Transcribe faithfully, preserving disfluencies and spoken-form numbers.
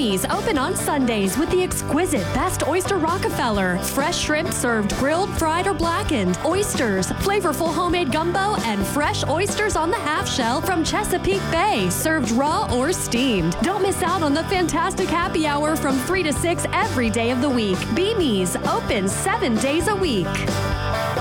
Beamy's open on Sundays with the exquisite Best Oyster Rockefeller. Fresh shrimp served grilled, fried, or blackened. Oysters, flavorful homemade gumbo, and fresh oysters on the half shell from Chesapeake Bay, served raw or steamed. Don't miss out on the fantastic happy hour from three to six every day of the week. Beamy's, open seven days a week.